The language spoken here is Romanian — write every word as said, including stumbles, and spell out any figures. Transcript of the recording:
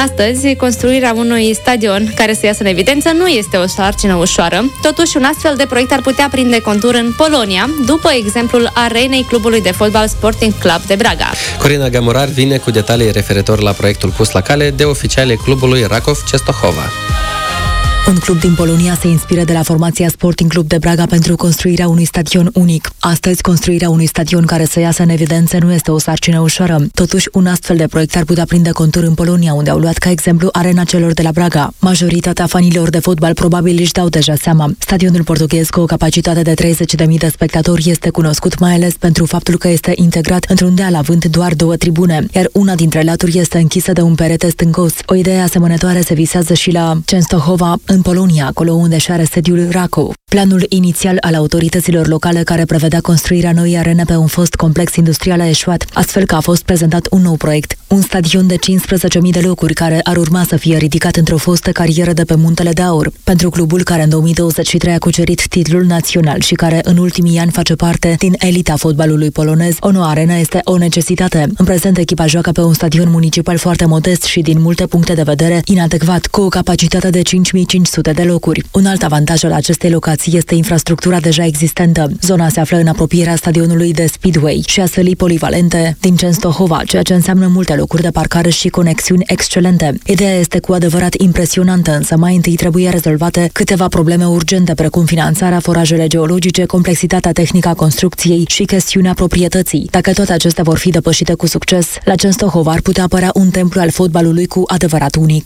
Astăzi, construirea unui stadion care să iasă în evidență nu este o sarcină ușoară. Totuși, un astfel de proiect ar putea prinde contur în Polonia, după exemplul arenei clubului de fotbal Sporting Club de Braga. Corina Gamurar vine cu detalii referitor la proiectul pus la cale de oficialii clubului Rakov Częstochowa. Un club din Polonia se inspiră de la formația Sporting Club de Braga pentru construirea unui stadion unic. Astăzi, construirea unui stadion care să iasă în evidență nu este o sarcină ușoară. Totuși, un astfel de proiect ar putea prinde contur în Polonia, unde au luat ca exemplu arena celor de la Braga. Majoritatea fanilor de fotbal probabil își dau deja seama. Stadionul portughez, cu o capacitate de treizeci de mii de spectatori, este cunoscut mai ales pentru faptul că este integrat într-un deal având doar două tribune, iar una dintre laturi este închisă de un perete stâncos. O idee asemănătoare se visează și la Częstochowa, în Polonia, acolo unde și are sediul Rakov. Planul inițial al autorităților locale, care prevedea construirea noii arene pe un fost complex industrial, a eșuat, astfel că a fost prezentat un nou proiect, un stadion de cincisprezece mii de locuri care ar urma să fie ridicat într-o fostă carieră de pe Muntele de Aur. Pentru clubul care în două mii douăzeci și trei a cucerit titlul național și care în ultimii ani face parte din elita fotbalului polonez, o nouă arenă este o necesitate. În prezent, echipa joacă pe un stadion municipal foarte modest și din multe puncte de vedere inadecvat, cu o capacitate de cinci mii cinci sute de locuri. Un alt avantaj al acestei locații este infrastructura deja existentă. Zona se află în apropierea stadionului de Speedway și a sălii polivalente din Częstochowa, ceea ce înseamnă multe locuri de parcare și conexiuni excelente. Ideea este cu adevărat impresionantă, însă mai întâi trebuie rezolvate câteva probleme urgente, precum finanțarea, forajele geologice, complexitatea tehnică a construcției și chestiunea proprietății. Dacă toate acestea vor fi depășite cu succes, la Częstochowa ar putea apărea un templu al fotbalului cu adevărat unic.